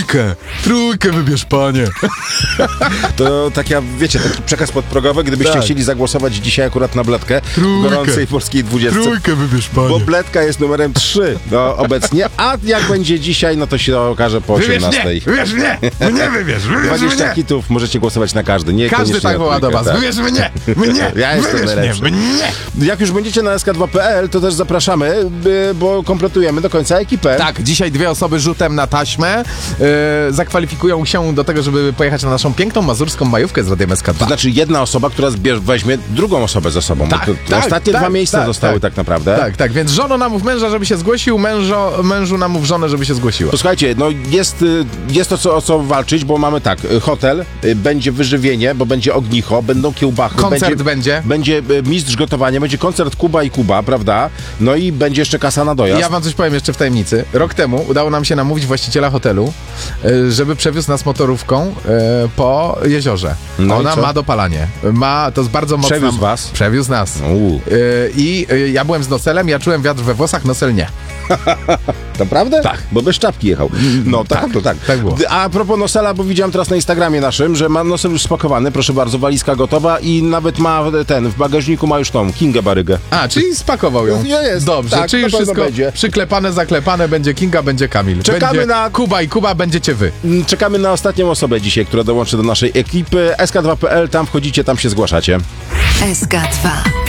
Trójkę wybierz, panie. To tak wiecie, taki przekaz podprogowy, gdybyście chcieli zagłosować dzisiaj akurat na Bledkę w gorącej polskiej 20. Trójkę wybierz, panie. Bo Bledka jest numerem 3 obecnie, a jak będzie dzisiaj, no to się okaże po 18. Wybierz mnie! Mnie wybierz! 20 hitów, możecie głosować na każdy. Nie Każdy tak woła do was. Tak. Wybierz mnie! Mnie! Ja jestem wybierz najlepszy. mnie! Jak już będziecie na sk2.pl, to też zapraszamy, bo kompletujemy do końca ekipę. Tak, dzisiaj 2 osoby rzutem na taśmę zakwalifikują się do tego, żeby pojechać na naszą piękną mazurską majówkę z Radiem SK2. To znaczy jedna osoba, która weźmie drugą osobę ze sobą. Tak, to ostatnie 2 miejsca zostały tak naprawdę. Tak, więc żono namów męża, żeby się zgłosił, mężu namów żonę, żeby się zgłosiła. Posłuchajcie, no jest o co walczyć, bo mamy tak, hotel, będzie wyżywienie, bo będzie ognicho, będą kiełbachy. Koncert będzie. Będzie mistrz gotowania, będzie koncert Kuba i Kuba, prawda? No i będzie jeszcze kasa na dojazd. Ja wam coś powiem jeszcze w tajemnicy. Rok temu udało nam się namówić właściciela hotelu, żeby przewiózł nas motorówką po jeziorze. No Ona ma dopalanie. To jest bardzo mocno. Przewiózł was? Przewiózł nas. I ja byłem z noselem, ja czułem wiatr we włosach, nosel nie. Naprawdę? Tak. Bo bez czapki jechał. No tak. Tak było. A propos nosela, bo widziałem teraz na Instagramie naszym, że ma nosel już spakowany, proszę bardzo, walizka gotowa i nawet ma w bagażniku ma już tą Kingę Barygę. A, czyli spakował ją. No, jest. Dobrze, Tak, czyli już na pewno wszystko będzie. przyklepane, zaklepane, będzie Kinga, będzie Kamil. Czekamy będzie na Kuba i Kuba, będziecie wy. Czekamy na ostatnią osobę dzisiaj, która dołączy do naszej ekipy. sk2.pl, tam wchodzicie, tam się zgłaszacie. SK2